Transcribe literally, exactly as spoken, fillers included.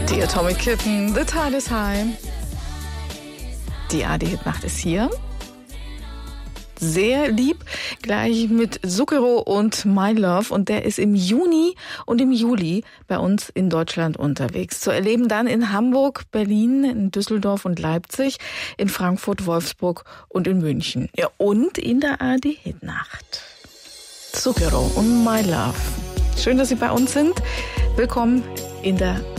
Die Atomic Kitten, The Tide is High. Die A D-Hit-Nacht ist hier. Sehr lieb, gleich mit Zucchero und My Love. Und der ist im Juni und im Juli bei uns in Deutschland unterwegs. Zu erleben dann in Hamburg, Berlin, in Düsseldorf und Leipzig, in Frankfurt, Wolfsburg und in München. Ja, und in der A D-Hit-Nacht. Zucchero und My Love. Schön, dass Sie bei uns sind. Willkommen in der